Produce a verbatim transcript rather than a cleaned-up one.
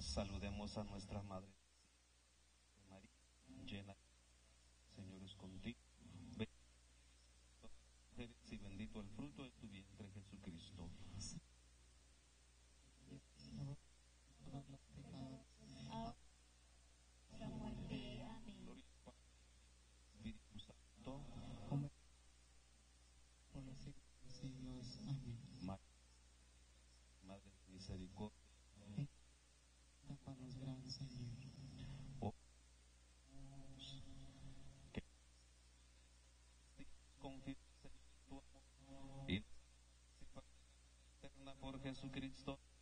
Saludemos a nuestra Madre María, llena de gracia, el Señor es contigo. Bendita eres y bendito el fruto de tu vientre, Jesucristo. La muerte. Amén. Gloria al Padre, Espíritu Santo, por los siglos de los siglos. Amén. María, Madre de misericordia, Tápanos, gran Señor. oh, que confianza en tu amor y la eterna por Jesucristo.